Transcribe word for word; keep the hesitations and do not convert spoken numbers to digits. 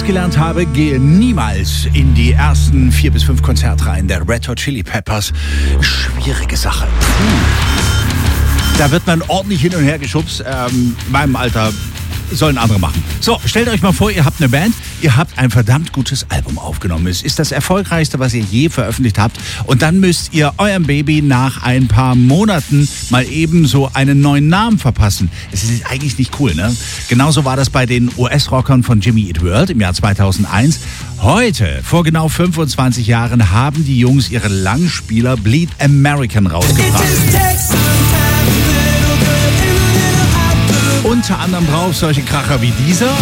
gelernt habe, gehe niemals in die ersten vier bis fünf Konzertreihen der Red Hot Chili Peppers. Schwierige Sache. Puh. Da wird man ordentlich hin und her geschubst. Ähm, in meinem Alter sollen andere machen. So, stellt euch mal vor, ihr habt eine Band, ihr habt ein verdammt gutes Album aufgenommen. Es ist das erfolgreichste, was ihr je veröffentlicht habt. Und dann müsst ihr eurem Baby nach ein paar Monaten mal eben so einen neuen Namen verpassen. Es ist eigentlich nicht cool, ne? Genauso war das bei den U S-Rockern von Jimmy Eat World im Jahr zweitausendeins. Heute, vor genau fünfundzwanzig Jahren, haben die Jungs ihre Langspieler Bleed American rausgebracht. Unter anderem drauf solche Kracher wie dieser.